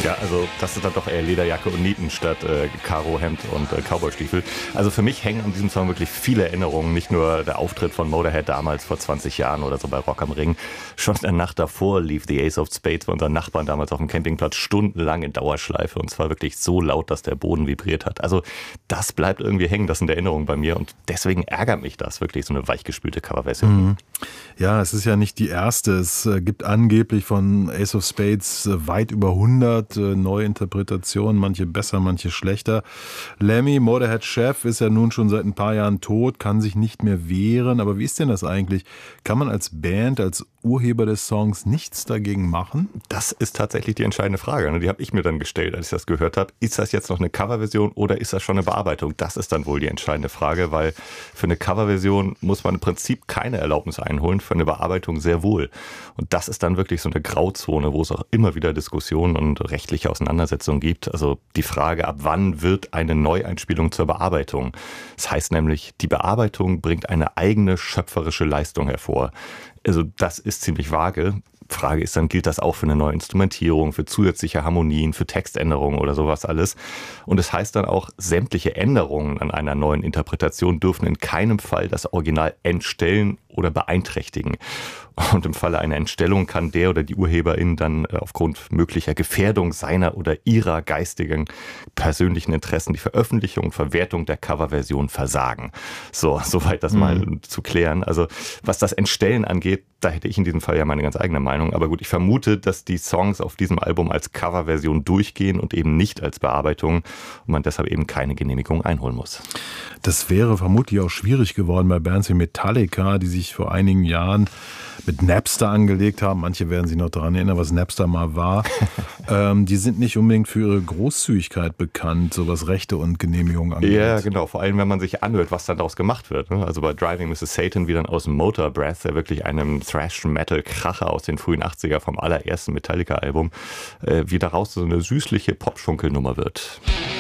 Ja, also das ist dann doch eher Lederjacke und Nieten statt Karohemd und Cowboystiefel. Also für mich hängen an diesem Song wirklich viele Erinnerungen. Nicht nur der Auftritt von Motorhead damals vor 20 Jahren oder so bei Rock am Ring. Schon in der Nacht davor lief The Ace of Spades bei unseren Nachbarn damals auf dem Campingplatz stundenlang in Dauerschleife. Und zwar wirklich so laut, dass der Boden vibriert hat. Also das bleibt irgendwie hängen, das sind Erinnerungen bei mir. Und deswegen ärgert mich das wirklich, so eine weichgespülte Coverversion. Mhm. Ja, es ist ja nicht die erste. Es gibt angeblich von Ace of Spades weit über 100 Neuinterpretationen, manche besser, manche schlechter. Lemmy, Motorhead-Chef, ist ja nun schon seit ein paar Jahren tot, kann sich nicht mehr wehren. Aber wie ist denn das eigentlich? Kann man als Band, als Urheber des Songs nichts dagegen machen? Das ist tatsächlich die entscheidende Frage. Die habe ich mir dann gestellt, als ich das gehört habe. Ist das jetzt noch eine Coverversion oder ist das schon eine Bearbeitung? Das ist dann wohl die entscheidende Frage, weil für eine Coverversion muss man im Prinzip keine Erlaubnis einholen, für eine Bearbeitung sehr wohl. Und das ist dann wirklich so eine Grauzone, wo es auch immer wieder Diskussionen und rechtliche Auseinandersetzungen gibt. Also die Frage, ab wann wird eine Neueinspielung zur Bearbeitung? Das heißt nämlich, die Bearbeitung bringt eine eigene schöpferische Leistung hervor. Also das ist ziemlich vage. Frage ist dann, gilt das auch für eine neue Instrumentierung, für zusätzliche Harmonien, für Textänderungen oder sowas alles? Und es heißt dann auch, sämtliche Änderungen an einer neuen Interpretation dürfen in keinem Fall das Original entstellen oder beeinträchtigen. Und im Falle einer Entstellung kann der oder die Urheberin dann aufgrund möglicher Gefährdung seiner oder ihrer geistigen persönlichen Interessen die Veröffentlichung und Verwertung der Coverversion versagen. So, soweit das mal zu klären. Also was das Entstellen angeht, da hätte ich in diesem Fall ja meine ganz eigene Meinung. Aber gut, ich vermute, dass die Songs auf diesem Album als Coverversion durchgehen und eben nicht als Bearbeitung und man deshalb eben keine Genehmigung einholen muss. Das wäre vermutlich auch schwierig geworden bei Bands wie Metallica, die sich vor einigen Jahren mit Napster angelegt haben. Manche werden sich noch daran erinnern, was Napster mal war. Die sind nicht unbedingt für ihre Großzügigkeit bekannt, so was Rechte und Genehmigungen angeht. Ja, genau. Vor allem, wenn man sich anhört, was dann daraus gemacht wird. Also bei Driving Mrs. Satan, wie dann aus Motor Breath, der wirklich einem Thrash-Metal-Kracher aus den frühen 80er vom allerersten Metallica-Album, wie daraus so eine süßliche Pop-Schunkelnummer wird.